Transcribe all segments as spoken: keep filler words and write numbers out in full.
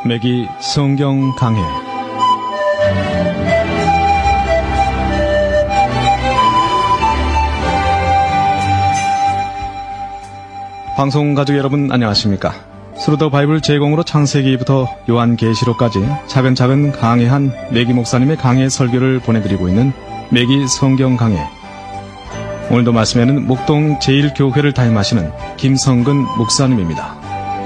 매기 성경 강해. 방송 가족 여러분 안녕하십니까? 스루더 바이블 제공으로 창세기부터 요한계시록까지 차근차근 강해한 매기 목사님의 강해 설교를 보내드리고 있는 매기 성경 강해. 오늘도 말씀에는 목동 제일교회를 담임하시는 김성근 목사님입니다.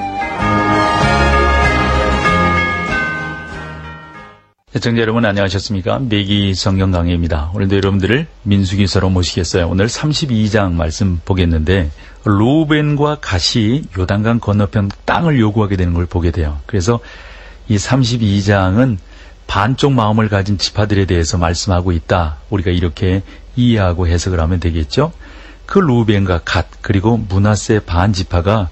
시청자 여러분 안녕하셨습니까? 매기 성경 강해입니다. 오늘도 여러분들을 민수기서로 모시겠어요. 오늘 삼십이 장 말씀 보겠는데 루벤과 갓이 요단강 건너편 땅을 요구하게 되는 걸 보게 돼요. 그래서 이 삼십이 장은 반쪽 마음을 가진 지파들에 대해서 말씀하고 있다. 우리가 이렇게 이해하고 해석을 하면 되겠죠. 그 루벤과 갓 그리고 므낫세 반 지파가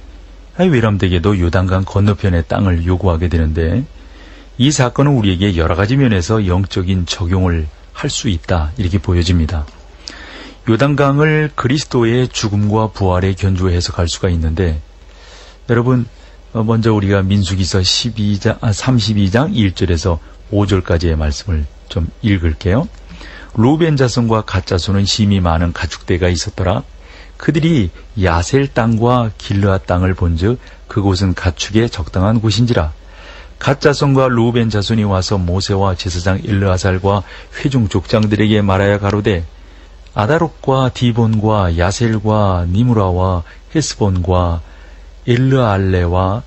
외람되게도 요단강 건너편의 땅을 요구하게 되는데 이 사건은 우리에게 여러 가지 면에서 영적인 적용을 할 수 있다 이렇게 보여집니다. 요단강을 그리스도의 죽음과 부활에 견주어 해석할 수가 있는데 여러분 먼저 우리가 민수기서 십이 장, 아, 삼십이 장 일 절에서 오 절까지의 말씀을 좀 읽을게요. 루벤 자손과 갓 자손은 심히 많은 가축대가 있었더라. 그들이 야셀 땅과 길르앗 땅을 본즉 그곳은 가축에 적당한 곳인지라. 갓 자손과 루벤 자손이 와서 모세와 제사장 엘르아살과 회중 족장들에게 말하여 가로되 아다롯과 디본과 야셀과 니무라와 헤스본과 엘르알레와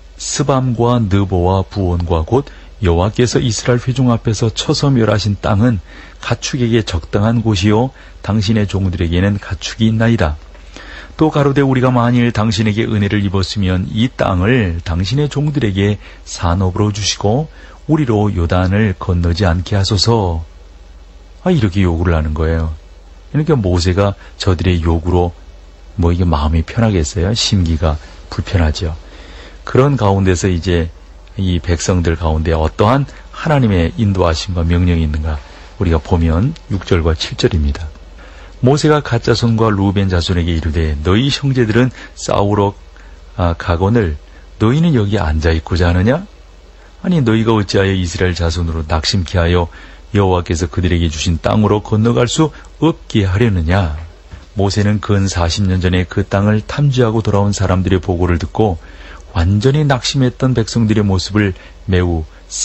스밤과 느보와 부온과 곧 여호와께서 이스라엘 회중 앞에서 쳐서 멸하신 땅은 가축에게 적당한 곳이요 당신의 종들에게는 가축이 있나이다. 또 가로되 우리가 만일 당신에게 은혜를 입었으면 이 땅을 당신의 종들에게 산업으로 주시고 우리로 요단을 건너지 않게 하소서. 아, 이렇게 요구를 하는 거예요. 그러니까 모세가 저들의 요구로 뭐 이게 마음이 편하겠어요? 심기가 불편하죠. 그런 가운데서 이제 이 백성들 가운데 어떠한 하나님의 인도하심과 명령이 있는가 우리가 보면 육 절과 칠 절입니다. 모세가 갓 자손과 루벤 자손에게 이르되 너희 형제들은 싸우러 아, 가거늘 너희는 여기 앉아있고자 하느냐? 아니 너희가 어찌하여 이스라엘 자손으로 낙심케 하여 여호와께서 그들에게 주신 땅으로 건너갈 수 없게 하려느냐? 모세는 근 사십 년 전에 그 땅을 탐지하고 돌아온 사람들의 보고를 듣고 완전히 낙심했던 백성들의 모습을 매우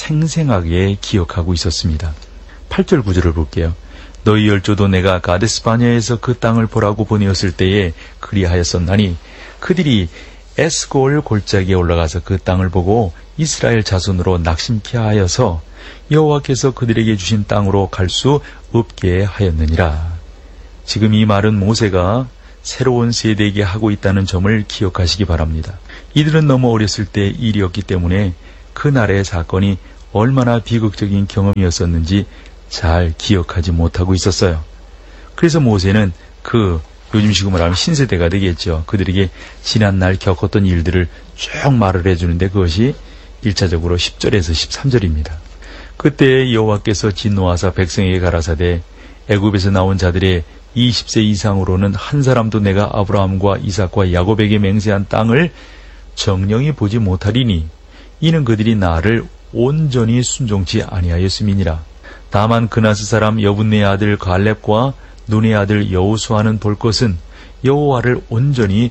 생생하게 기억하고 있었습니다. 팔 절 구 절을 볼게요. 너희 열조도 내가 가데스바냐에서 그 땅을 보라고 보내었을 때에 그리하였었나니 그들이 에스골 골짜기에 올라가서 그 땅을 보고 이스라엘 자손으로 낙심케 하여서 여호와께서 그들에게 주신 땅으로 갈 수 없게 하였느니라. 지금 이 말은 모세가 새로운 세대에게 하고 있다는 점을 기억하시기 바랍니다. 이들은 너무 어렸을 때 일이었기 때문에 그날의 사건이 얼마나 비극적인 경험이었었는지 잘 기억하지 못하고 있었어요. 그래서 모세는 그 요즘식으로 말하면 신세대가 되겠죠. 그들에게 지난날 겪었던 일들을 쭉 말을 해주는데 그것이 일 차적으로 십 절에서 십삼 절입니다. 그때 여호와께서 진노하사 백성에게 가라사대 애굽에서 나온 자들의 이십 세 이상으로는 한 사람도 내가 아브라함과 이삭과 야곱에게 맹세한 땅을 정령이 보지 못하리니 이는 그들이 나를 온전히 순종치 아니하였음이니라. 다만 그나스 사람 여분네의 아들 갈렙과 눈의 아들 여호수아는 볼 것은 여호와를 온전히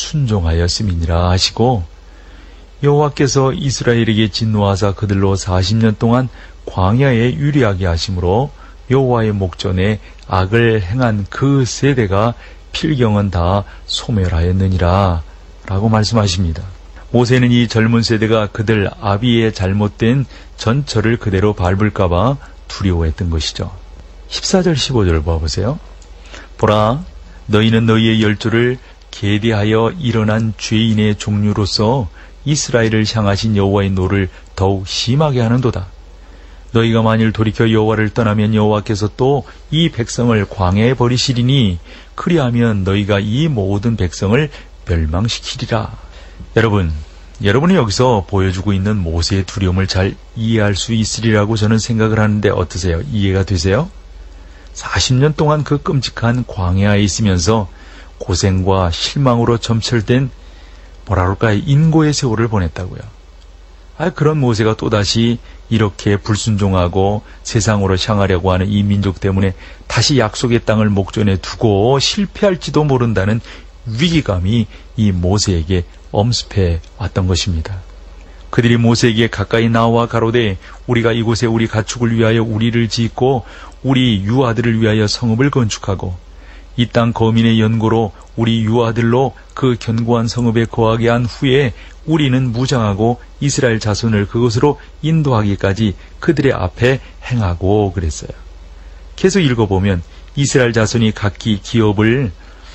순종하였음이니라 하시고 여호와께서 이스라엘에게 진노하사 그들로 사십 년 동안 광야에 유리하게 하심으로 여호와의 목전에 악을 행한 그 세대가 필경은 다 소멸하였느니라 라고 말씀하십니다. 모세는 이 젊은 세대가 그들 아비의 잘못된 전철을 그대로 밟을까봐 두려워했던 것이죠. 십사 절 십오 절 봐보세요. 보라 너희는 너희의 열조를 계대하여 일어난 죄인의 종류로서 이스라엘을 향하신 여호와의 노를 더욱 심하게 하는도다. 너희가 만일 돌이켜 여호와를 떠나면 여호와께서 또 이 백성을 광야에 버리시리니 그리하면 너희가 이 모든 백성을 멸망시키리라. 여러분, 여러분이 여기서 보여주고 있는 모세의 두려움을 잘 이해할 수 있으리라고 저는 생각을 하는데 어떠세요? 이해가 되세요? 사십 년 동안 그 끔찍한 광야에 있으면서 고생과 실망으로 점철된 뭐라 그럴까요? 인고의 세월을 보냈다고요. 아, 그런 모세가 또다시 이렇게 불순종하고 세상으로 향하려고 하는 이 민족 때문에 다시 약속의 땅을 목전에 두고 실패할지도 모른다는 위기감이 이 모세에게 엄습해 왔던 것입니다. 그들이 모세에게 가까이 나와 가로되 우리가 이곳에 우리 가축을 위하여 우리를 짓고 우리 유아들을 위하여 성읍을 건축하고 이 땅 거민의 연고로 우리 유아들로 그 견고한 성읍에 거하게 한 후에 우리는 무장하고 이스라엘 자손을 그곳으로 인도하기까지 그들의 앞에 행하고 그랬어요. 계속 읽어보면 이스라엘 자손이 각기 기업을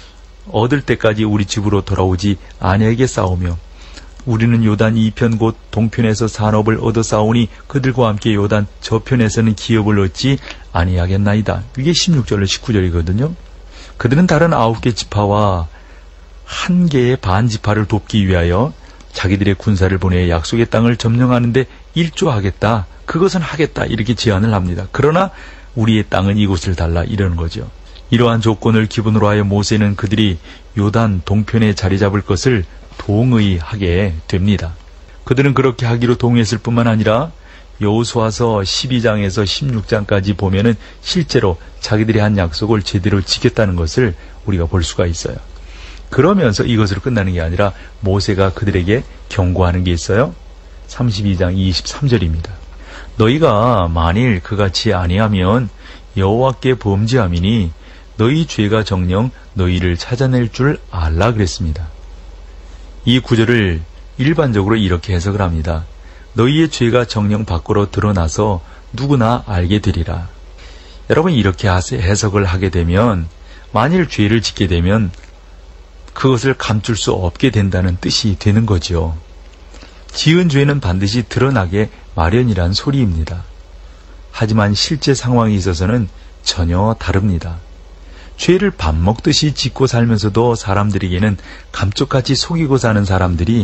얻을 때까지 우리 집으로 돌아오지 아내에게 싸우며 우리는 요단 이편 곧 동편에서 산업을 얻어 싸우니 그들과 함께 요단 저편에서는 기업을 얻지 아니하겠나이다. 이게 십육 절로 십구 절이거든요. 그들은 다른 아홉 개 지파와 한 개의 반 지파를 돕기 위하여 자기들의 군사를 보내 약속의 땅을 점령하는데 일조하겠다. 그것은 하겠다. 이렇게 제안을 합니다. 그러나 우리의 땅은 이곳을 달라 이러는 거죠. 이러한 조건을 기본으로 하여 모세는 그들이 요단 동편에 자리 잡을 것을 동의하게 됩니다. 그들은 그렇게 하기로 동의했을 뿐만 아니라 여호수아서 십이 장에서 십육 장까지 보면은 실제로 자기들이 한 약속을 제대로 지켰다는 것을 우리가 볼 수가 있어요. 그러면서 이것으로 끝나는 게 아니라 모세가 그들에게 경고하는 게 있어요. 삼십이 장 이십삼 절입니다. 너희가 만일 그같이 아니하면 여호와께 범죄함이니 너희 죄가 정녕 너희를 찾아낼 줄 알라 그랬습니다. 이 구절을 일반적으로 이렇게 해석을 합니다. 너희의 죄가 정녕 밖으로 드러나서 누구나 알게 되리라. 여러분 이렇게 해석을 하게 되면 만일 죄를 짓게 되면 그것을 감출 수 없게 된다는 뜻이 되는 거죠. 지은 죄는 반드시 드러나게 마련이란 소리입니다. 하지만 실제 상황에 있어서는 전혀 다릅니다. 죄를 밥 먹듯이 짓고 살면서도 사람들에게는 감쪽같이 속이고 사는 사람들이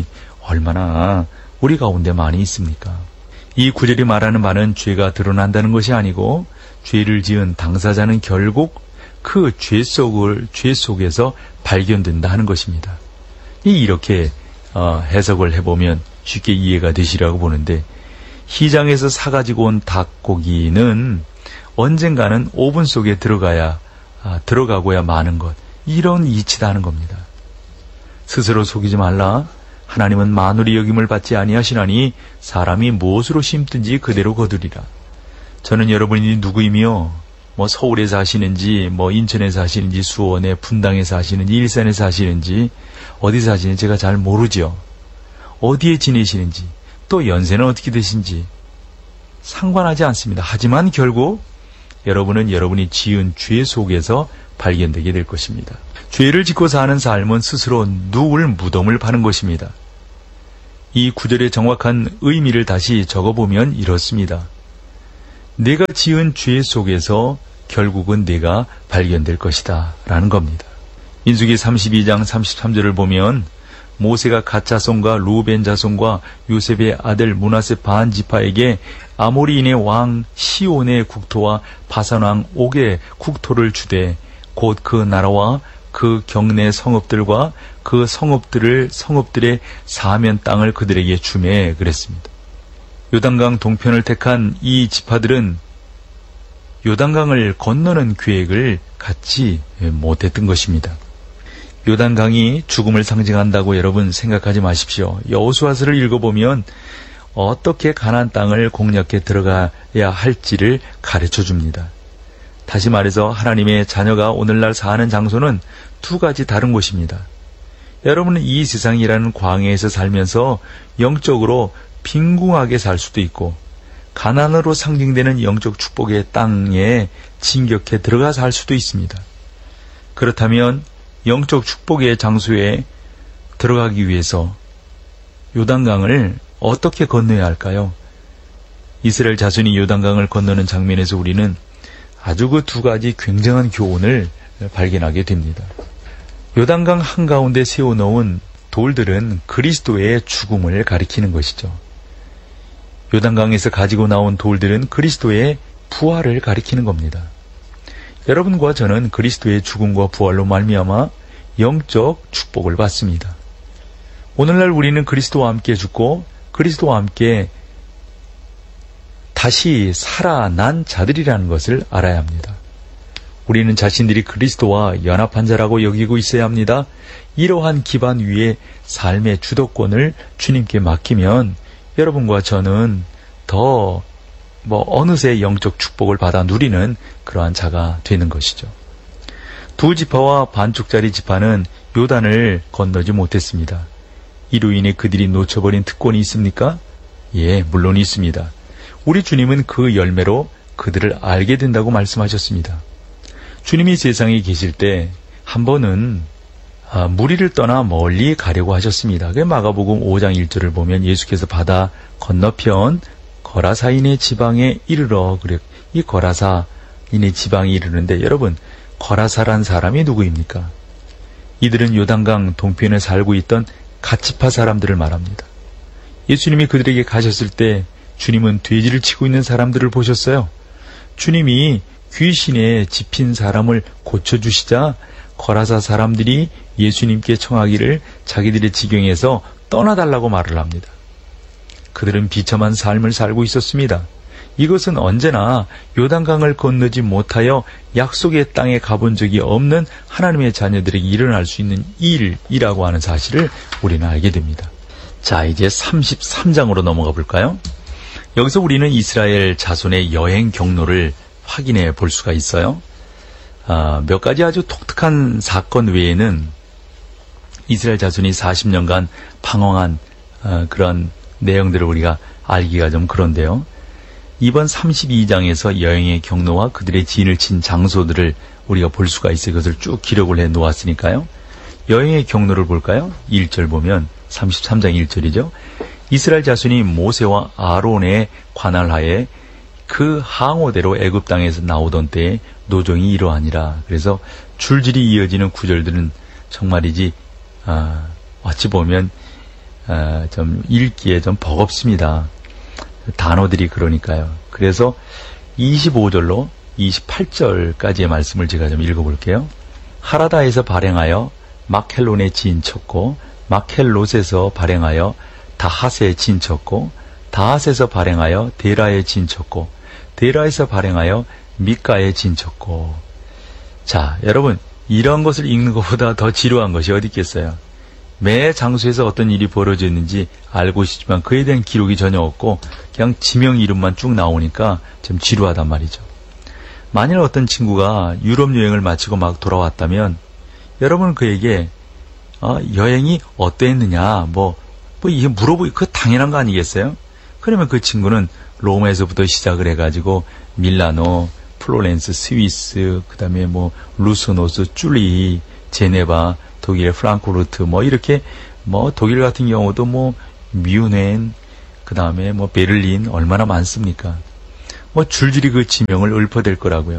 얼마나 우리 가운데 많이 있습니까? 이 구절이 말하는 바는 죄가 드러난다는 것이 아니고 죄를 지은 당사자는 결국 그 죄 속을 죄 속에서 발견된다 하는 것입니다. 이렇게 어, 해석을 해보면 쉽게 이해가 되시라고 보는데 시장에서 사가지고 온 닭고기는 언젠가는 오븐 속에 들어가야 아, 들어가고야 마는 것 이런 이치다 하는 겁니다. 스스로 속이지 말라. 하나님은 만울의 여김을 받지 아니하시나니 사람이 무엇으로 심든지 그대로 거두리라. 저는 여러분이 누구이며 뭐 서울에 사시는지 뭐 인천에 사시는지 수원에 분당에 사시는지 일산에 사시는지 어디 사시는지 제가 잘 모르죠. 어디에 지내시는지 또 연세는 어떻게 되신지 상관하지 않습니다. 하지만 결국 여러분은 여러분이 지은 죄 속에서 발견되게 될 것입니다. 죄를 짓고 사는 삶은 스스로 누울 무덤을 파는 것입니다. 이 구절의 정확한 의미를 다시 적어보면 이렇습니다. 내가 지은 죄 속에서 결국은 내가 발견될 것이다 라는 겁니다. 민수기 삼십이 장 삼십삼 절을 보면 모세가 갓 자손과 루벤 자손과 요셉의 아들 므낫세 반 지파에게 아모리인의 왕 시온의 국토와 바산 왕 옥의 국토를 주되 곧 그 나라와 그 경내 성읍들과 그 성읍들을 성읍들의 사면 땅을 그들에게 주매 그랬습니다. 요단강 동편을 택한 이 지파들은 요단강을 건너는 계획을 갖지 못했던 것입니다. 요단강이 죽음을 상징한다고 여러분 생각하지 마십시오. 여호수아서를 읽어보면 어떻게 가나안 땅을 공략해 들어가야 할지를 가르쳐 줍니다. 다시 말해서 하나님의 자녀가 오늘날 사는 장소는 두 가지 다른 곳입니다. 여러분은 이 세상이라는 광야에서 살면서 영적으로 빈궁하게 살 수도 있고 가난으로 상징되는 영적 축복의 땅에 진격해 들어가 살 수도 있습니다. 그렇다면 영적 축복의 장소에 들어가기 위해서 요단강을 어떻게 건너야 할까요? 이스라엘 자손이 요단강을 건너는 장면에서 우리는 아주 그 두 가지 굉장한 교훈을 발견하게 됩니다. 요단강 한가운데 세워놓은 돌들은 그리스도의 죽음을 가리키는 것이죠. 요단강에서 가지고 나온 돌들은 그리스도의 부활을 가리키는 겁니다. 여러분과 저는 그리스도의 죽음과 부활로 말미암아 영적 축복을 받습니다. 오늘날 우리는 그리스도와 함께 죽고 그리스도와 함께 다시 살아난 자들이라는 것을 알아야 합니다. 우리는 자신들이 그리스도와 연합한 자라고 여기고 있어야 합니다. 이러한 기반 위에 삶의 주도권을 주님께 맡기면 여러분과 저는 더 뭐 어느새 영적 축복을 받아 누리는 그러한 자가 되는 것이죠. 두 지파와 반쪽짜리 지파는 요단을 건너지 못했습니다. 이로 인해 그들이 놓쳐버린 특권이 있습니까? 예, 물론 있습니다. 우리 주님은 그 열매로 그들을 알게 된다고 말씀하셨습니다. 주님이 세상에 계실 때 한 번은 아, 무리를 떠나 멀리 가려고 하셨습니다. 그 마가복음 오 장 일 절을 보면 예수께서 바다 건너편 거라사인의 지방에 이르러 그래. 이 거라사인의 지방에 이르는데 여러분 거라사란 사람이 누구입니까? 이들은 요단강 동편에 살고 있던 갓지파 사람들을 말합니다. 예수님이 그들에게 가셨을 때 주님은 돼지를 치고 있는 사람들을 보셨어요. 주님이 귀신에 집힌 사람을 고쳐주시자 거라사 사람들이 예수님께 청하기를 자기들의 지경에서 떠나달라고 말을 합니다. 그들은 비참한 삶을 살고 있었습니다. 이것은 언제나 요단강을 건너지 못하여 약속의 땅에 가본 적이 없는 하나님의 자녀들에게 일어날 수 있는 일이라고 하는 사실을 우리는 알게 됩니다. 자, 이제 삼십삼 장으로 넘어가 볼까요? 여기서 우리는 이스라엘 자손의 여행 경로를 확인해 볼 수가 있어요. 아, 몇 가지 아주 독특한 사건 외에는 이스라엘 자손이 사십 년간 방황한 아, 그런 내용들을 우리가 알기가 좀 그런데요. 이번 삼십이 장에서 여행의 경로와 그들의 진을 친 장소들을 우리가 볼 수가 있어요. 그것을 쭉 기록을 해 놓았으니까요. 여행의 경로를 볼까요? 일 절 보면 삼십삼 장 일 절이죠. 이스라엘 자손이 모세와 아론의 관할하에 그 항오대로 애굽 땅에서 나오던 때에 노정이 이러하니라. 그래서 줄줄이 이어지는 구절들은 정말이지 아, 어찌 보면 아, 좀 읽기에 좀 버겁습니다. 단어들이 그러니까요. 그래서 이십오 절로 이십팔 절까지의 말씀을 제가 좀 읽어볼게요. 하라다에서 발행하여 마켈론에 진쳤고 마켈롯에서 발행하여 다핫에 진쳤고 다핫에서 발행하여 데라에 진쳤고 데라에서 발행하여 미가에 진쳤고. 자, 여러분 이런 것을 읽는 것보다 더 지루한 것이 어디 있겠어요. 매 장소에서 어떤 일이 벌어졌는지 알고 싶지만 그에 대한 기록이 전혀 없고 그냥 지명 이름만 쭉 나오니까 좀 지루하단 말이죠. 만일 어떤 친구가 유럽 여행을 마치고 막 돌아왔다면 여러분은 그에게 어, 여행이 어땠느냐 뭐, 뭐 이게 물어보기 그 당연한 거 아니겠어요? 그러면 그 친구는 로마에서부터 시작을 해가지고 밀라노, 플로렌스, 스위스, 그 다음에 뭐 루스노스, 쭈리, 제네바, 독일의 프랑크푸르트, 뭐 이렇게 뭐 독일 같은 경우도 뭐 뮌헨, 그 다음에 뭐 베를린 얼마나 많습니까? 뭐 줄줄이 그 지명을 읊어댈 거라고요.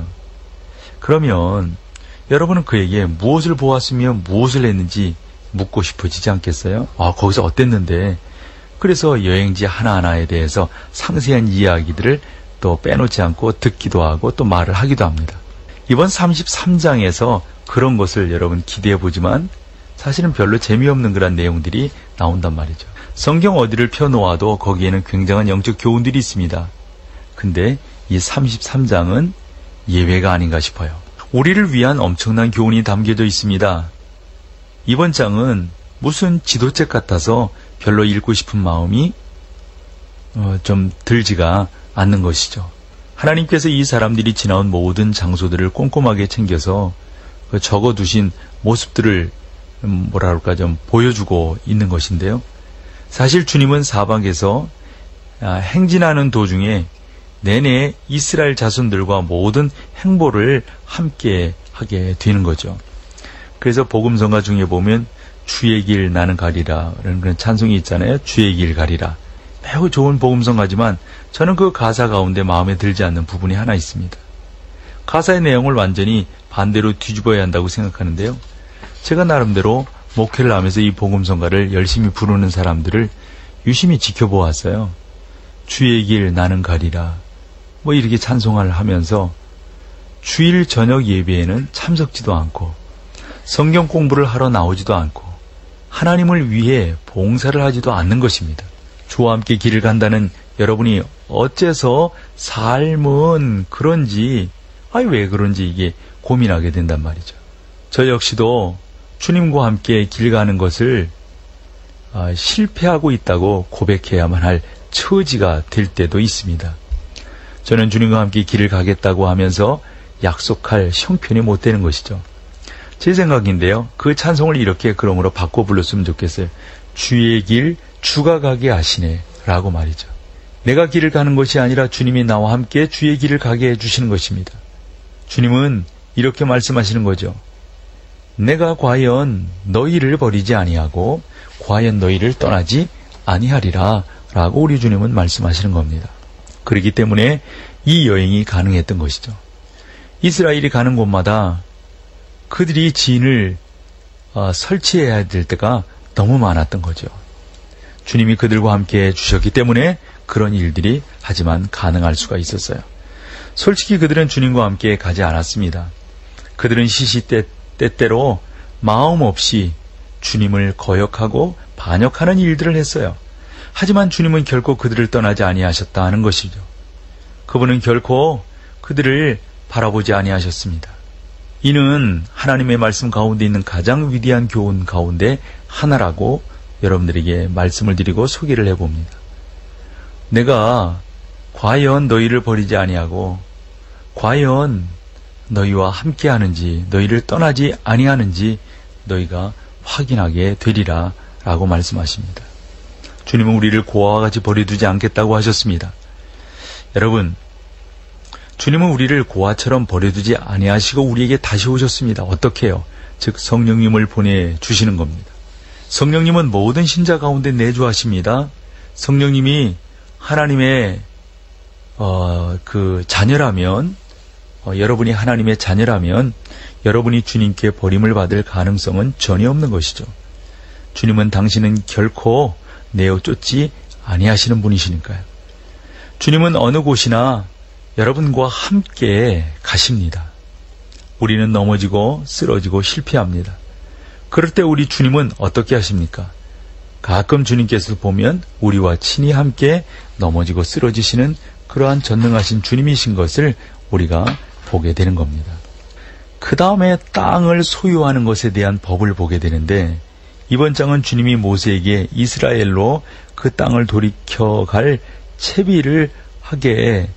그러면 여러분은 그에게 무엇을 보았으며 무엇을 했는지 묻고 싶어지지 않겠어요? 아, 거기서 어땠는데? 그래서 여행지 하나하나에 대해서 상세한 이야기들을 또 빼놓지 않고 듣기도 하고 또 말을 하기도 합니다. 이번 삼십삼 장에서 그런 것을 여러분 기대해 보지만 사실은 별로 재미없는 그런 내용들이 나온단 말이죠. 성경 어디를 펴놓아도 거기에는 굉장한 영적 교훈들이 있습니다. 근데 이 삼십삼 장은 예외가 아닌가 싶어요. 우리를 위한 엄청난 교훈이 담겨져 있습니다. 이번 장은 무슨 지도책 같아서 별로 읽고 싶은 마음이 어, 좀 들지가 않는 것이죠. 하나님께서 이 사람들이 지나온 모든 장소들을 꼼꼼하게 챙겨서 그 적어두신 모습들을 뭐라 그럴까 좀 보여주고 있는 것인데요. 사실 주님은 사방에서 행진하는 도중에 내내 이스라엘 자손들과 모든 행보를 함께 하게 되는 거죠. 그래서 복음성가 중에 보면 주의 길 나는 가리라 라는 그런 찬송이 있잖아요. 주의 길 가리라. 매우 좋은 복음성가지만 저는 그 가사 가운데 마음에 들지 않는 부분이 하나 있습니다. 가사의 내용을 완전히 반대로 뒤집어야 한다고 생각하는데요. 제가 나름대로 목회를 하면서 이 복음성가를 열심히 부르는 사람들을 유심히 지켜보았어요. 주의 길 나는 가리라 뭐 이렇게 찬송을 하면서 주일 저녁 예배에는 참석지도 않고 성경 공부를 하러 나오지도 않고 하나님을 위해 봉사를 하지도 않는 것입니다. 주와 함께 길을 간다는 여러분이 어째서 삶은 그런지, 아니 왜 그런지 이게 고민하게 된단 말이죠. 저 역시도 주님과 함께 길 가는 것을 아, 실패하고 있다고 고백해야만 할 처지가 될 때도 있습니다. 저는 주님과 함께 길을 가겠다고 하면서 약속할 형편이 못 되는 것이죠. 제 생각인데요. 그 찬송을 이렇게 그러므로 바꿔 불렀으면 좋겠어요. 주의 길 주가 가게 하시네 라고 말이죠. 내가 길을 가는 것이 아니라 주님이 나와 함께 주의 길을 가게 해주시는 것입니다. 주님은 이렇게 말씀하시는 거죠. 내가 과연 너희를 버리지 아니하고 과연 너희를 떠나지 아니하리라 라고 우리 주님은 말씀하시는 겁니다. 그렇기 때문에 이 여행이 가능했던 것이죠. 이스라엘이 가는 곳마다 그들이 진을 어, 설치해야 될 때가 너무 많았던 거죠. 주님이 그들과 함께 해주셨기 때문에 그런 일들이 하지만 가능할 수가 있었어요. 솔직히 그들은 주님과 함께 가지 않았습니다. 그들은 시시때때로 마음 없이 주님을 거역하고 반역하는 일들을 했어요. 하지만 주님은 결코 그들을 떠나지 아니하셨다 하는 것이죠. 그분은 결코 그들을 바라보지 아니하셨습니다. 이는 하나님의 말씀 가운데 있는 가장 위대한 교훈 가운데 하나라고 여러분들에게 말씀을 드리고 소개를 해봅니다. 내가 과연 너희를 버리지 아니하고 과연 너희와 함께하는지 너희를 떠나지 아니하는지 너희가 확인하게 되리라 라고 말씀하십니다. 주님은 우리를 고아와 같이 버려두지 않겠다고 하셨습니다. 여러분, 주님은 우리를 고아처럼 버려두지 아니하시고 우리에게 다시 오셨습니다. 어떻게 해요? 즉 성령님을 보내주시는 겁니다. 성령님은 모든 신자 가운데 내주하십니다. 성령님이 하나님의 어, 그 자녀라면 어, 여러분이 하나님의 자녀라면 여러분이 주님께 버림을 받을 가능성은 전혀 없는 것이죠. 주님은 당신은 결코 내어 쫓지 아니하시는 분이시니까요. 주님은 어느 곳이나 여러분과 함께 가십니다. 우리는 넘어지고 쓰러지고 실패합니다. 그럴 때 우리 주님은 어떻게 하십니까? 가끔 주님께서 보면 우리와 친히 함께 넘어지고 쓰러지시는 그러한 전능하신 주님이신 것을 우리가 보게 되는 겁니다. 그 다음에 땅을 소유하는 것에 대한 법을 보게 되는데 이번 장은 주님이 모세에게 이스라엘로 그 땅을 돌이켜갈 채비를 하게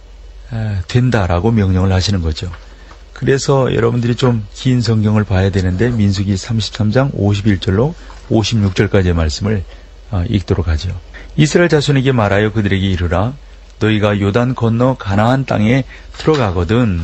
된다라고 명령을 하시는 거죠. 그래서 여러분들이 좀 긴 성경을 봐야 되는데 민수기 삼십삼 장 오십일 절로 오십육 절까지의 말씀을 읽도록 하죠. 이스라엘 자손에게 말하여 그들에게 이르라 너희가 요단 건너 가나안 땅에 들어가거든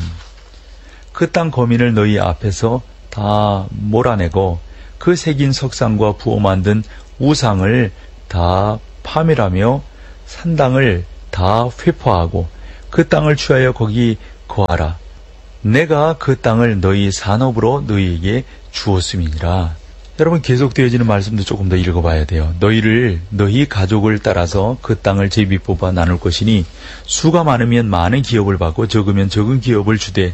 그 땅 거민을 너희 앞에서 다 몰아내고 그 새긴 석상과 부어 만든 우상을 다 파멸하며 산당을 다 회포하고 그 땅을 취하여 거기 거하라. 내가 그 땅을 너희 산업으로 너희에게 주었음이니라. 여러분 계속되어지는 말씀도 조금 더 읽어봐야 돼요. 너희를 너희 가족을 따라서 그 땅을 제비 뽑아 나눌 것이니 수가 많으면 많은 기업을 받고 적으면 적은 기업을 주되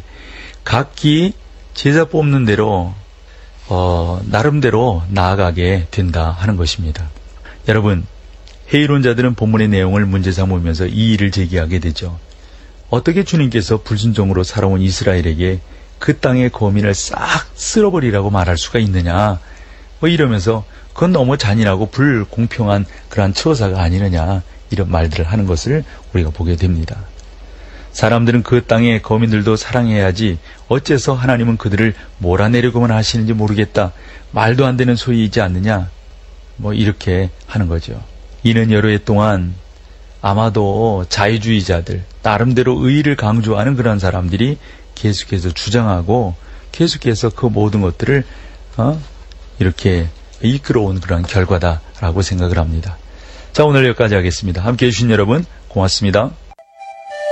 각기 제자 뽑는 대로 어, 나름대로 나아가게 된다 하는 것입니다. 여러분 해이론자들은 본문의 내용을 문제 삼으면서 이 일을 제기하게 되죠. 어떻게 주님께서 불순종으로 살아온 이스라엘에게 그 땅의 거민을 싹 쓸어버리라고 말할 수가 있느냐 뭐 이러면서 그건 너무 잔인하고 불공평한 그러한 처사가 아니느냐 이런 말들을 하는 것을 우리가 보게 됩니다. 사람들은 그 땅의 거민들도 사랑해야지 어째서 하나님은 그들을 몰아내려고만 하시는지 모르겠다. 말도 안 되는 소리이지 않느냐 뭐 이렇게 하는 거죠. 이는 여러 해 동안 아마도 자유주의자들 나름대로 의의를 강조하는 그런 사람들이 계속해서 주장하고 계속해서 그 모든 것들을 어? 이렇게 이끌어온 그런 결과다라고 생각을 합니다. 자 오늘 여기까지 하겠습니다. 함께해 주신 여러분 고맙습니다.